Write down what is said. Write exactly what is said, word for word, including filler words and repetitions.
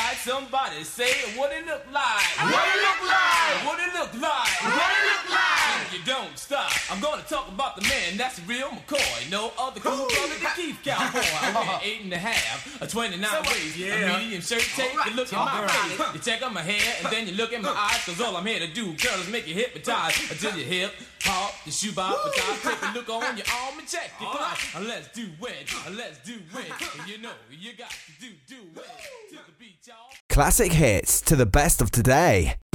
like somebody say what it look like. What it look like. What it look like. What it look like. You don't stop. I'm gonna talk about the man that's the real McCoy. No other cool brother than Keith Cowboy. I wear eight and a half, a twenty-nine waist, yeah. A medium shirt. Take right. a look at my face. Right. You check out my hair and then you look at my eyes. Cause all I'm here to do, girl, is make you hypnotize until you hip hop, the shoe box, the top. Take a look on your arm and check your clock. Right. Let's do it. Let's do it. You know you got to do do it to the beat, y'all. Classic hits to the best of today.